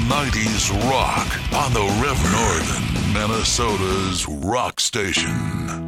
90s rock on the River Northern, Minnesota's rock station.